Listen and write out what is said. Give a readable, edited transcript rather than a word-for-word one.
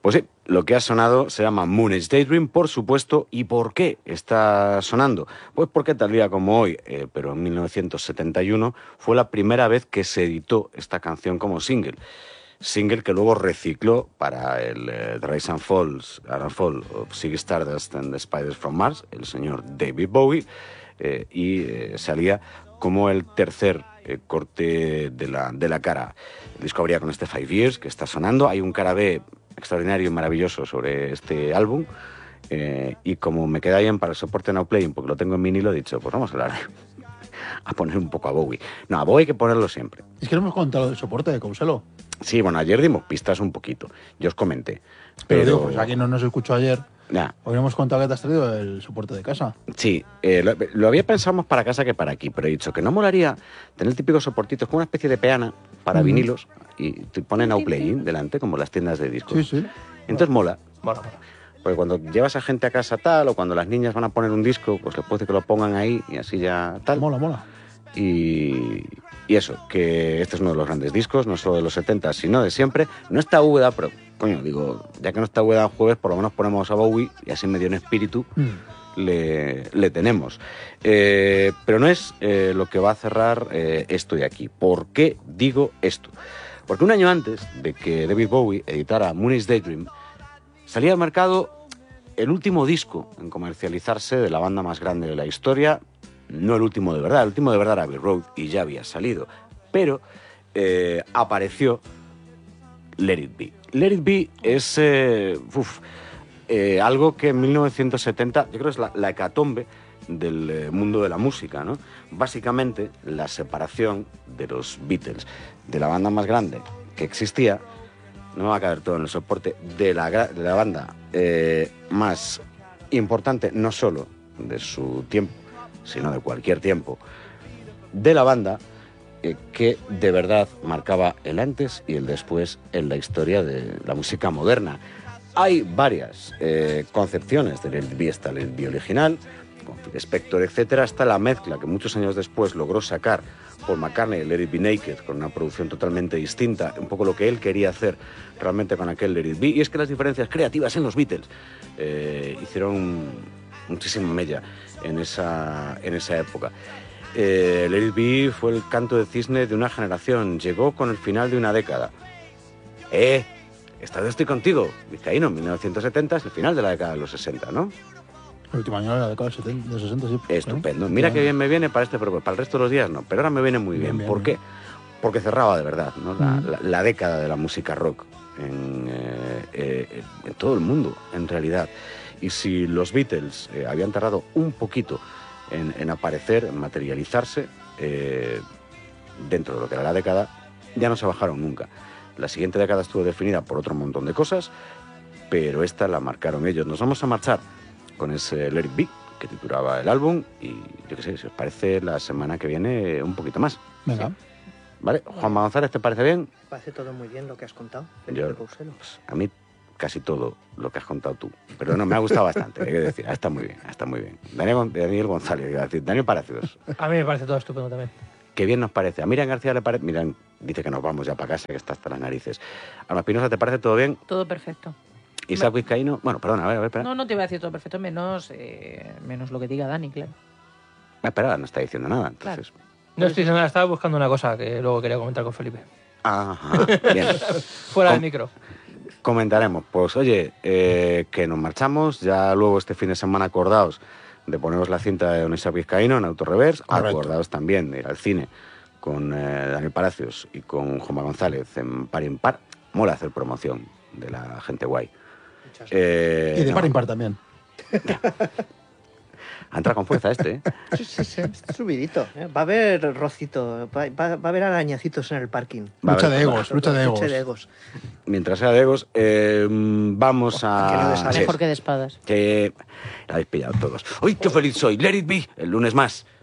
Pues sí, lo que ha sonado se llama Moon Age Daydream, por supuesto. ¿Y por qué está sonando? Pues porque tal día como hoy, pero en 1971, fue la primera vez que se editó esta canción como single. Single que luego recicló para el The Rise and Fall of Ziggy Stardust and the Spiders from Mars, el señor David Bowie, y salía como el tercer corte de la cara. El disco abría con este 5 Years que está sonando. Hay un cara B extraordinario y maravilloso sobre este álbum, y como me queda bien para el soporte Now Playing, porque lo tengo en vinilo, he dicho, pues vamos a hablar a poner un poco a Bowie. No, a Bowie hay que ponerlo siempre. Es que no hemos contado el soporte de Couselo. Sí, bueno, ayer dimos pistas un poquito. Yo os comenté. Pero digo, pues aquí no nos escuchó ayer. Nah. Hoy no hemos contado que te has traído el soporte de casa. Sí, lo había pensado más para casa que para aquí, pero he dicho que no molaría tener el típico soportito, como una especie de peana para vinilos, y te ponen Now Playing delante, como las tiendas de discos. Sí, sí. Entonces mola. Mola. Porque cuando llevas a gente a casa tal, o cuando las niñas van a poner un disco, pues les puedes decir que lo pongan ahí y así ya tal. Mola. Y eso, que este es uno de los grandes discos, no solo de los 70, sino de siempre. No está Úbeda, pero, coño, digo, ya que no está Úbeda el jueves, por lo menos ponemos a Bowie y así medio en espíritu le tenemos. Pero no es lo que va a cerrar esto de aquí. ¿Por qué digo esto? Porque un año antes de que David Bowie editara Moon Age Daydream, salía al mercado el último disco en comercializarse de la banda más grande de la historia. No el último de verdad, el último de verdad era Abbey Road y ya había salido. Pero apareció Let It Be. Let It Be es algo que en 1970, yo creo que es la hecatombe del mundo de la música, ¿no? Básicamente la separación de los Beatles, de la banda más grande que existía, no me va a caber todo en el soporte, de la banda más importante, no solo de su tiempo, sino de cualquier tiempo, de la banda que de verdad marcaba el antes y el después en la historia de la música moderna. Hay varias concepciones del Let It Be. Está el Let It Be original, con Phil Spector, etcétera. Está la mezcla que muchos años después logró sacar Paul McCartney, Let It Be Naked, con una producción totalmente distinta, un poco lo que él quería hacer realmente con aquel Let It Be. Y es que las diferencias creativas en los Beatles hicieron muchísima mella en esa época. Let It Be fue el canto de cisne de una generación, llegó con el final de una década. Esta vez estoy contigo, Vizcaíno, 1970 es el final de la década de los 60, ¿no? El último año de la década de 60, sí. Estupendo. Mira qué bien me viene para este programa, para el resto de los días no, pero ahora me viene muy bien. ¿Por qué? Porque cerraba de verdad, ¿no? La década de la música rock en todo el mundo, en realidad. Y si los Beatles habían tardado un poquito en aparecer, en materializarse, dentro de lo que era la década, ya no se bajaron nunca. La siguiente década estuvo definida por otro montón de cosas, pero esta la marcaron ellos. Nos vamos a marchar con ese Let It Be, que titulaba el álbum, y yo qué sé, si os parece, la semana que viene un poquito más. Venga. Sí. ¿Vale? Juanma González, ¿te parece bien? Me parece todo muy bien lo que has contado. Pues, a mí casi todo lo que has contado tú. Pero no, me ha gustado bastante, hay que decir. Está muy bien, está muy bien. Daniel González, iba a decir. Daniel Palacios. A mí me parece todo estupendo también. Qué bien nos parece. A Miriam García le parece... Miriam dice que nos vamos ya para casa, que está hasta las narices. Alma Espinosa, ¿te parece todo bien? Todo perfecto. Isaac Vizcaíno... Bueno, perdona, a ver, espera. No te iba a decir todo perfecto, menos lo que diga Dani, claro. Espera, no está diciendo nada, entonces... Claro. No estoy diciendo nada, estaba buscando una cosa que luego quería comentar con Felipe. Ajá, bien. Fuera del micro. Comentaremos. Pues oye, que nos marchamos. Ya luego este fin de semana acordaos de poneros la cinta de Don Isaac Vizcaíno en Autoreverse. Acordaos también de ir al cine con Daniel Palacios y con Juanma González en Par Impar. Mola hacer promoción de la gente guay. Y de Par Impar también. Ha entrado con fuerza este, ¿eh? Sí, está subidito. Va a haber rocito, va a haber arañacitos en el parking. Lucha de egos. Mientras sea de egos, vamos a... Mejor que de espadas. Que la habéis pillado todos. ¡Uy, qué feliz soy! Let It Be, el lunes más.